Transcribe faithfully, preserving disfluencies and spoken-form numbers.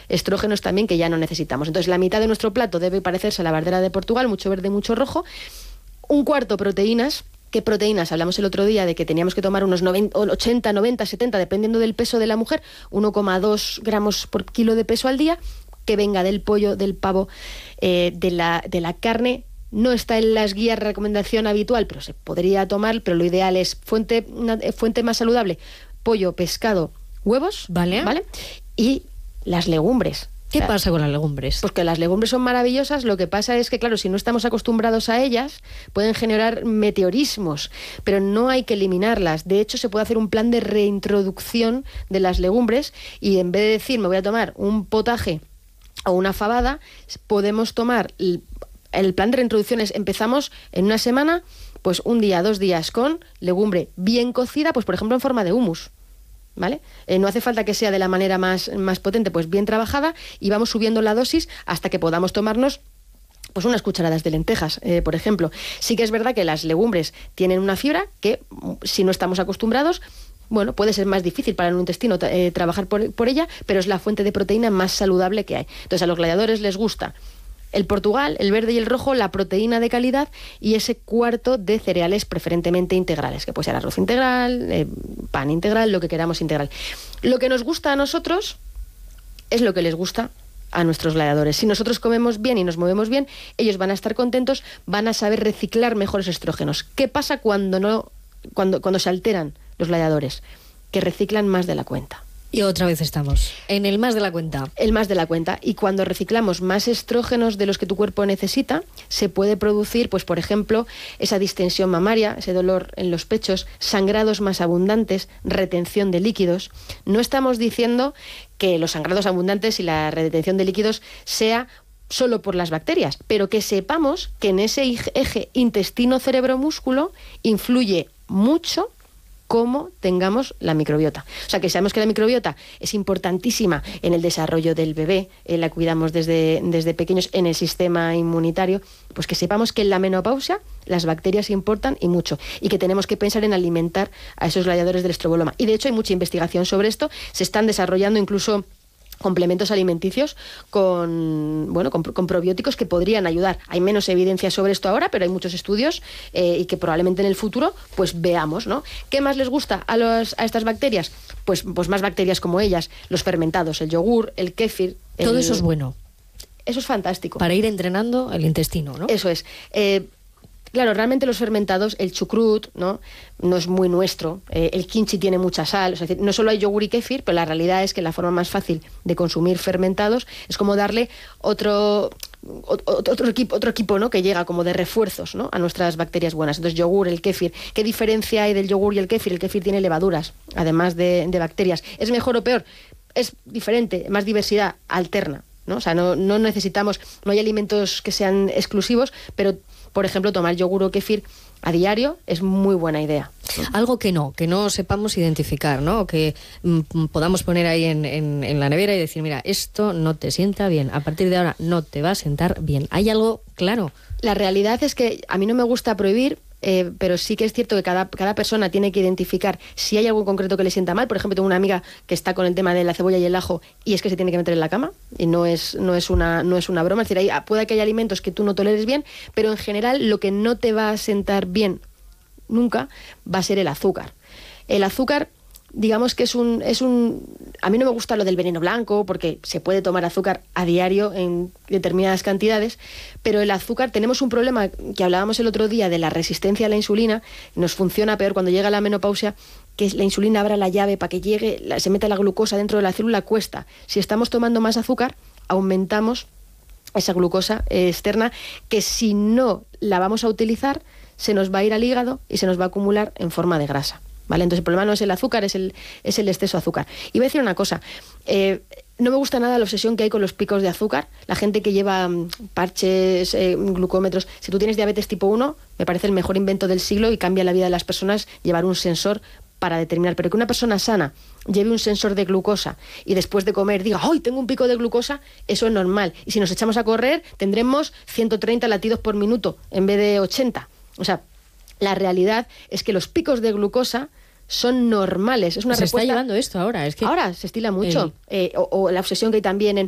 estrógenos también que ya no necesitamos. Entonces la mitad de nuestro plato debe parecerse a la bandera de Portugal, mucho verde, mucho rojo. Un cuarto proteínas. ¿Qué proteínas? Hablamos el otro día de que teníamos que tomar unos noventa, ochenta, noventa, setenta, dependiendo del peso de la mujer, uno coma dos gramos por kilo de peso al día, que venga del pollo, del pavo, eh, de la, de la carne. No está en las guías de recomendación habitual, pero se podría tomar, pero lo ideal es fuente, una fuente más saludable, pollo, pescado, huevos, ¿vale? ¿vale? Y las legumbres. ¿Qué o sea, pasa con las legumbres? Pues que las legumbres son maravillosas, lo que pasa es que, claro, si no estamos acostumbrados a ellas, pueden generar meteorismos, pero no hay que eliminarlas. De hecho, se puede hacer un plan de reintroducción de las legumbres y en vez de decir, me voy a tomar un potaje o una fabada, podemos tomar el, el plan de reintroducción es, empezamos en una semana, pues un día, dos días con legumbre bien cocida, pues por ejemplo en forma de hummus. ¿Vale? Eh, no hace falta que sea de la manera más, más potente, pues bien trabajada, y vamos subiendo la dosis hasta que podamos tomarnos pues unas cucharadas de lentejas, eh, por ejemplo. Sí que es verdad que las legumbres tienen una fibra que, si no estamos acostumbrados, bueno, puede ser más difícil para el intestino eh, trabajar por, por ella, pero es la fuente de proteína más saludable que hay. Entonces a los gladiadores les gusta el Portugal, el verde y el rojo, la proteína de calidad y ese cuarto de cereales preferentemente integrales, que puede ser arroz integral, eh, pan integral, lo que queramos integral. Lo que nos gusta a nosotros es lo que les gusta a nuestros gladiadores. Si nosotros comemos bien y nos movemos bien, ellos van a estar contentos, van a saber reciclar mejores estrógenos. ¿Qué pasa cuando no, cuando, cuando se alteran los gladiadores? Que reciclan más de la cuenta. Y otra vez estamos en el más de la cuenta. El más de la cuenta. Y cuando reciclamos más estrógenos de los que tu cuerpo necesita, se puede producir, pues por ejemplo, esa distensión mamaria, ese dolor en los pechos, sangrados más abundantes, retención de líquidos. No estamos diciendo que los sangrados abundantes y la retención de líquidos sea solo por las bacterias, pero que sepamos que en ese eje intestino-cerebro-músculo influye mucho cómo tengamos la microbiota. O sea, que sabemos que la microbiota es importantísima en el desarrollo del bebé, eh, la cuidamos desde, desde pequeños en el sistema inmunitario, pues que sepamos que en la menopausia las bacterias importan y mucho, y que tenemos que pensar en alimentar a esos gladiadores del estroboloma. Y de hecho hay mucha investigación sobre esto, se están desarrollando incluso complementos alimenticios con, bueno, con, con probióticos que podrían ayudar. Hay menos evidencia sobre esto ahora, pero hay muchos estudios eh, y que probablemente en el futuro pues veamos, ¿no? ¿Qué más les gusta a, los, a estas bacterias? Pues, pues más bacterias como ellas, los fermentados, el yogur, el kéfir. El... Todo eso es bueno. Eso es fantástico. Para ir entrenando el intestino, ¿no? Eso es. Eh, Claro, realmente los fermentados, el chucrut, ¿no? No es muy nuestro. Eh, el kimchi tiene mucha sal. O sea, no solo hay yogur y kéfir, pero la realidad es que la forma más fácil de consumir fermentados es como darle otro, otro, otro equipo, otro equipo, ¿no? Que llega como de refuerzos, ¿no? A nuestras bacterias buenas. Entonces, yogur, el kéfir. ¿Qué diferencia hay del yogur y el kéfir? El kéfir tiene levaduras, además de, de bacterias. ¿Es mejor o peor? Es diferente, más diversidad, alterna, ¿no? O sea, no, no necesitamos, no hay alimentos que sean exclusivos, pero por ejemplo, tomar yogur o kéfir a diario es muy buena idea. Algo que no, que no sepamos identificar, ¿no? Que mm, podamos poner ahí en, en, en la nevera y decir, mira, esto no te sienta bien, a partir de ahora no te va a sentar bien. ¿Hay algo claro? La realidad es que a mí no me gusta prohibir, Eh, pero sí que es cierto que cada, cada persona tiene que identificar si hay algo en concreto que le sienta mal. Por ejemplo, tengo una amiga que está con el tema de la cebolla y el ajo y es que se tiene que meter en la cama y no es, no es, una, no es una broma. Es decir, hay, puede que haya alimentos que tú no toleres bien, pero en general lo que no te va a sentar bien nunca va a ser el azúcar. El azúcar, digamos que es un, es un... A mí no me gusta lo del veneno blanco porque se puede tomar azúcar a diario en determinadas cantidades, pero el azúcar, tenemos un problema que hablábamos el otro día de la resistencia a la insulina, nos funciona peor cuando llega la menopausia, que la insulina abra la llave para que llegue, la, se meta la glucosa dentro de la célula, cuesta. Si estamos tomando más azúcar, aumentamos esa glucosa eh, externa que si no la vamos a utilizar, se nos va a ir al hígado y se nos va a acumular en forma de grasa. ¿Vale? Entonces el problema no es el azúcar, es el, es el exceso de azúcar. Y voy a decir una cosa, eh, no me gusta nada la obsesión que hay con los picos de azúcar, la gente que lleva um, parches, eh, glucómetros. Si tú tienes diabetes tipo uno, me parece el mejor invento del siglo y cambia la vida de las personas llevar un sensor para determinar, pero que una persona sana lleve un sensor de glucosa y después de comer diga, ¡ay, tengo un pico de glucosa!, eso es normal. Y si nos echamos a correr, tendremos ciento treinta latidos por minuto en vez de ochenta. O sea, la realidad es que los picos de glucosa son normales. Es una se respuesta... está llevando esto ahora. Es que ahora se estila mucho. El... Eh, o, o la obsesión que hay también en